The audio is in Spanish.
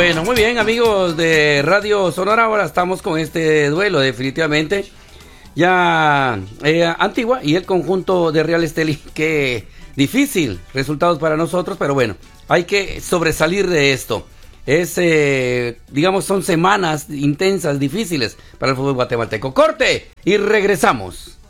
Bueno, muy bien, amigos de Radio Sonora, ahora estamos con este duelo definitivamente. Ya Antigua y el conjunto de Real Estelí, que difícil resultados para nosotros, pero bueno, hay que sobresalir de esto. Digamos, son semanas intensas, difíciles para el fútbol guatemalteco. Corte y regresamos.